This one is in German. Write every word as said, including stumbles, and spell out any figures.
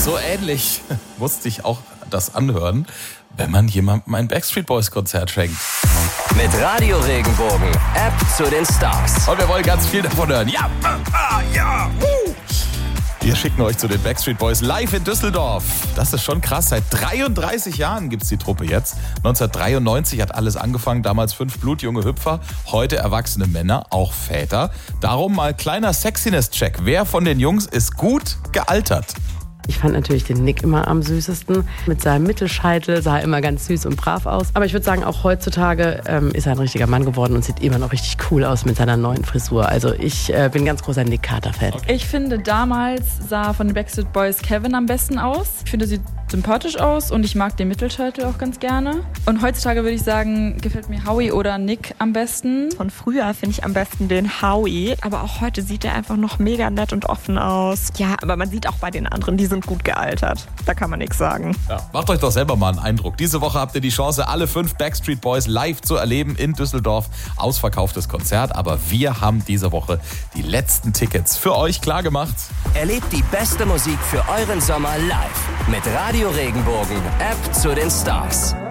So ähnlich musste ich auch das anhören, wenn man jemandem ein Backstreet Boys Konzert schenkt. Mit Radio Regenbogen, App zu den Stars. Und wir wollen ganz viel davon hören. Ja, ah, ja, uh. Wir schicken euch zu den Backstreet Boys live in Düsseldorf. Das ist schon krass. Seit dreiunddreißig Jahren gibt's die Truppe jetzt. neunzehnhundertdreiundneunzig hat alles angefangen. Damals fünf blutjunge Hüpfer, heute erwachsene Männer, auch Väter. Darum mal kleiner Sexiness-Check. Wer von den Jungs ist gut gealtert? Ich fand natürlich den Nick immer am süßesten. Mit seinem Mittelscheitel sah er immer ganz süß und brav aus. Aber ich würde sagen, auch heutzutage ähm, ist er ein richtiger Mann geworden und sieht immer noch richtig cool aus mit seiner neuen Frisur. Also ich äh, bin ein ganz großer Nick Carter-Fan. Okay. Ich finde, damals sah von den Backstreet Boys Kevin am besten aus. Ich finde, er sieht sympathisch aus und ich mag den Mittelscheitel auch ganz gerne. Und heutzutage würde ich sagen, gefällt mir Howie oder Nick am besten. Von früher finde ich am besten den Howie. Aber auch heute sieht er einfach noch mega nett und offen aus. Ja, aber man sieht auch bei den anderen, die sind gut gealtert. Da kann man nichts sagen. Ja, macht euch doch selber mal einen Eindruck. Diese Woche habt ihr die Chance, alle fünf Backstreet Boys live zu erleben in Düsseldorf. Ausverkauftes Konzert, aber wir haben diese Woche die letzten Tickets für euch klargemacht. Erlebt die beste Musik für euren Sommer live mit Radio Regenbogen, App zu den Stars.